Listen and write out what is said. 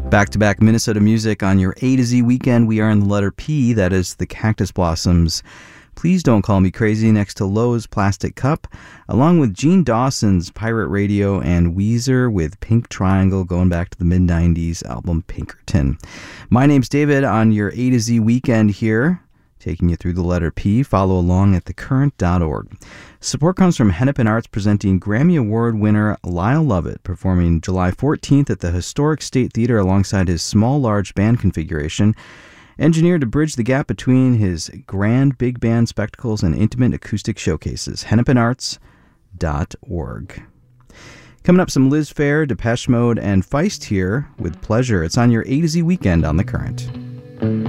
Back-to-back Minnesota music on your A to Z weekend. We are in the letter P, that is the Cactus Blossoms. Please Don't Call Me Crazy next to Lowe's Plastic Cup, along with Gene Dawson's Pirate Radio and Weezer with Pink Triangle, going back to the mid-90s album Pinkerton. My name's David on your A to Z weekend here, taking you through the letter P. Follow along at thecurrent.org. Support comes from Hennepin Arts, presenting Grammy Award winner Lyle Lovett, performing July 14th at the Historic State Theater alongside his small-large band configuration, engineered to bridge the gap between his grand big band spectacles and intimate acoustic showcases. HennepinArts.org. Coming up, some Liz Phair, Depeche Mode, and Feist here with Pleasure. It's on your A to Z weekend on The Current.